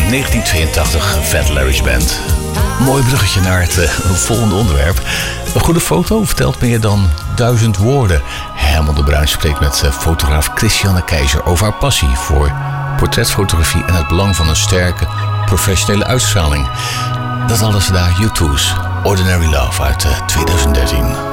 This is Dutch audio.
1982, Fat Larry's Band. Mooi bruggetje naar het volgende onderwerp. Een goede foto vertelt meer dan 1000 woorden. Herman de Bruin spreekt met fotograaf Christiane Keizer over haar passie voor portretfotografie en het belang van een sterke professionele uitstraling. Dat alles daar U2's Ordinary Love uit 2013.